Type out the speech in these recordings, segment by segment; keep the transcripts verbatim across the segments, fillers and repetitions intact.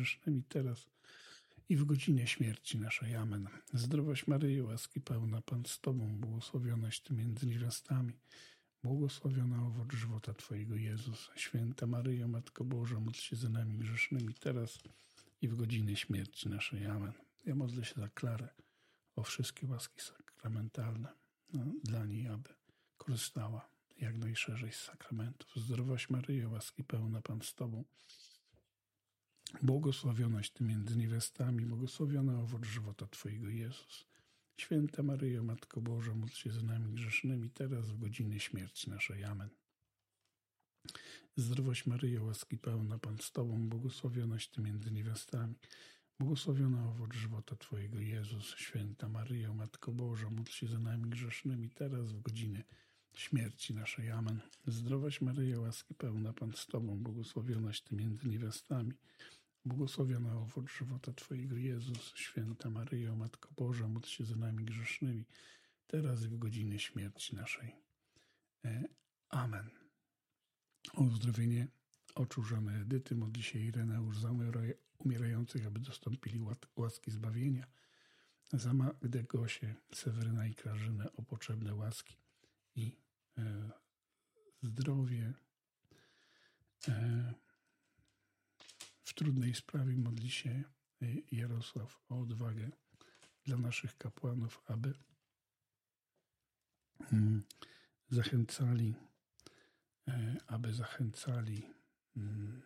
grzesznymi, teraz i w godzinie śmierci naszej. Amen. Zdrowaś Maryjo, łaski pełna, Pan z Tobą, błogosławionaś Ty między niewiastami, błogosławiona owoc żywota Twojego, Jezus. Święta Maryjo, Matko Boża, módl się za nami grzesznymi, teraz i w godzinę śmierci naszej. Amen. Ja modlę się za Klarę o wszystkie łaski sakramentalne no, dla niej, aby korzystała jak najszerzej z sakramentów. Zdrowaś Maryjo, łaski pełna, Pan z Tobą, błogosławionaś Ty między niewiastami, błogosławiona owoc żywota Twojego, Jezus. Święta Maryjo, Matko Boża, módl się za nami grzesznymi, teraz w godzinie śmierci naszej. Amen. Zdrowaś Maryjo, łaski pełna, Pan z Tobą, błogosławionaś Ty między niewiastami, błogosławiona owoc żywota Twojego, Jezus. Święta Maryjo, Matko Boża, módl się za nami grzesznymi, teraz w godzinę śmierci naszej. Amen. Zdrowaś Maryjo, łaski pełna, Pan z Tobą, błogosławionaś Ty między niewiastami, błogosławiona owoc żywota Twojego, Jezus. Święta Maryjo, Matko Boża, módl się za nami grzesznymi, teraz i w godzinie śmierci naszej. Amen. O uzdrowienie oczu żony Edyty modli się Ireneusz, za umierających, aby dostąpili łaski zbawienia, za Magdę, Gosię, Seweryna i Grażynę o potrzebne łaski i e, zdrowie. E, w trudnej sprawie modli się Jarosław o odwagę dla naszych kapłanów, aby mm, zachęcali, e, aby zachęcali mm,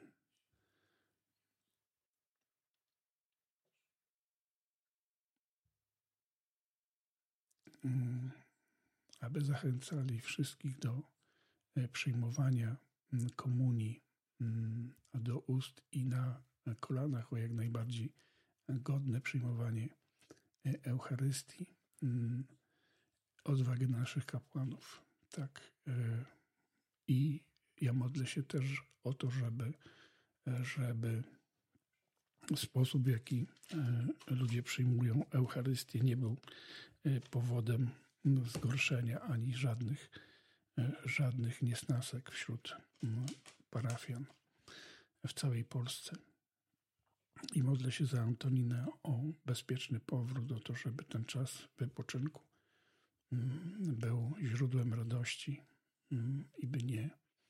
mm, aby zachęcali wszystkich do przyjmowania komunii do ust i na kolanach o jak najbardziej godne przyjmowanie Eucharystii, odwagę naszych kapłanów. Tak. I ja modlę się też o to, żeby, żeby sposób, w jaki ludzie przyjmują Eucharystię, nie był powodem zgorszenia ani żadnych, żadnych niesnasek wśród parafian w całej Polsce. I modlę się za Antoninę o bezpieczny powrót, o to, żeby ten czas wypoczynku był źródłem radości i by nie,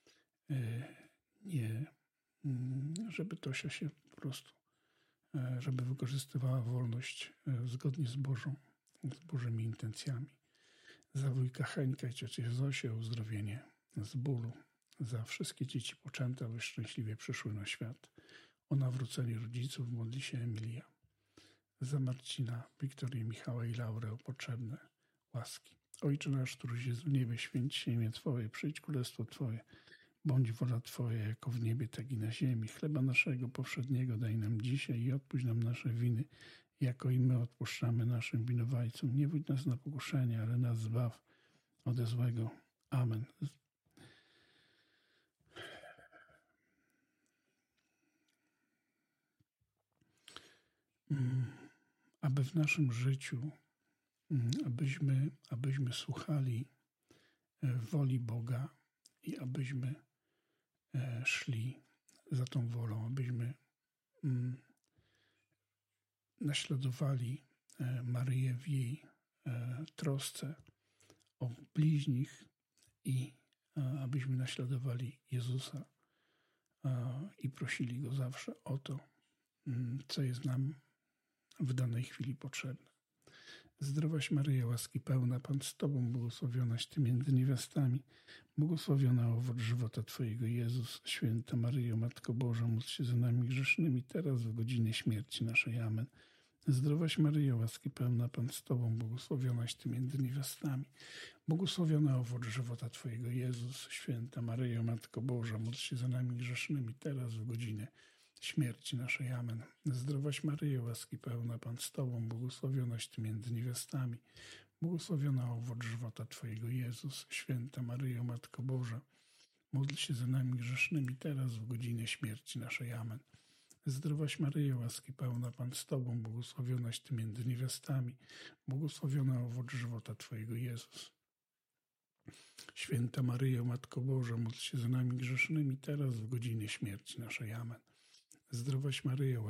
nie żeby Tosia się po prostu, żeby wykorzystywała wolność zgodnie z Bożą, z Bożymi intencjami. Za wujka Heńka i ciocię Zosię o uzdrowienie z bólu, za wszystkie dzieci poczęte, aby szczęśliwie przyszły na świat. O nawrócenie rodziców modli się Emilia. Za Marcina, Wiktorię, Michała i Laurę o potrzebne łaski. Ojcze nasz, któryś jest w niebie, święć się imię Twoje, przyjdź królestwo Twoje, bądź wola Twoja, jako w niebie, tak i na ziemi. Chleba naszego powszedniego daj nam dzisiaj i odpuść nam nasze winy, jako i my odpuszczamy naszym winowajcom. Nie wódź nas na pokuszenie, ale nas zbaw ode złego. Amen. Aby w naszym życiu, abyśmy, abyśmy słuchali woli Boga i abyśmy szli za tą wolą, abyśmy naśladowali Maryję w jej trosce o bliźnich i abyśmy naśladowali Jezusa i prosili Go zawsze o to, co jest nam w danej chwili potrzebne. Zdrowaś Maryjo, łaski pełna, Pan z Tobą, błogosławionaś Ty między niewiastami, błogosławiona owoc żywota Twojego, Jezus. Święta Maryjo, Matko Boża, módl się za nami grzesznymi, teraz w godzinie śmierci naszej. Amen. Zdrowaś Maryjo, łaski pełna, Pan z Tobą, błogosławionaś Ty między niewiastami, błogosławiona owoc żywota Twojego, Jezus. Święta Maryjo, Matko Boża, módl się za nami grzesznymi, teraz w godzinę śmierci naszej. Amen. Zdrowaś Maryjo, łaski pełna, Pan z Tobą, błogosławionaś Ty między niewiastami, błogosławiona owoc żywota Twojego, Jezus. Święta Maryjo, Matko Boża, módl się za nami grzesznymi, teraz w godzinę śmierci naszej. Amen. Zdrowaś Maryjo, łaski pełna, Pan z Tobą, błogosławionaś Ty między niewiastami, błogosławiona owoc żywota Twojego, Jezus. Święta Maryjo, Matko Boża, módl się za nami grzesznymi, teraz w godzinie śmierci naszej. Amen. Zdrowaś Maryjo,